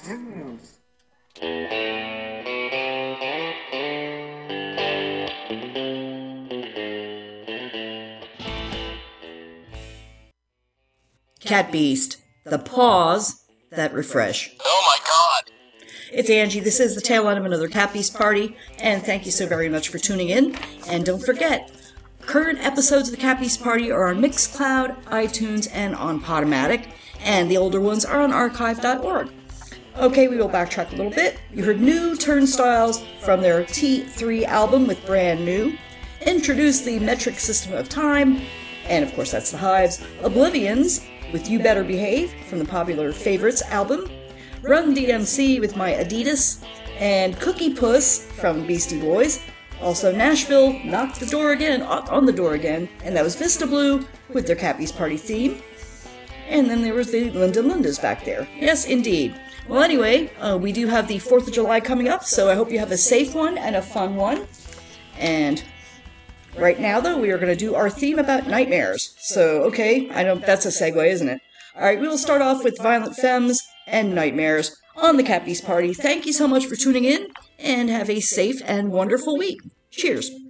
Cat Beast, the paws that refresh. Oh my god! It's Angie. This is the tail end of another Cat Beast party, and thank you so very much for tuning in. And don't forget, current episodes of the Cat Beast Party are on Mixcloud, iTunes, and on Podomatic, and the older ones are on archive.org. Okay, we will backtrack a little bit. You heard New Turnstiles from their T3 album with Brand New, introduced the Metric System of Time, and of course that's the Hives, Oblivions with You Better Behave from the Popular Favorites album, Run DMC with My Adidas, and Cookie Puss from Beastie Boys. Also Nashville knocked the door again, on the door again, and that was Vista Blue with their Cat Beast Party theme. And then there was the Linda Lindas back there. Yes, indeed. Well, anyway, we do have the 4th of July coming up, so I hope you have a safe one and a fun one. And right now, though, we are going to do our theme about nightmares. So, okay, I know that's a segue, isn't it? Alright, we will start off with Violent Femmes and Nightmares on the Cat Beast Party. Thank you so much for tuning in, and have a safe and wonderful week. Cheers.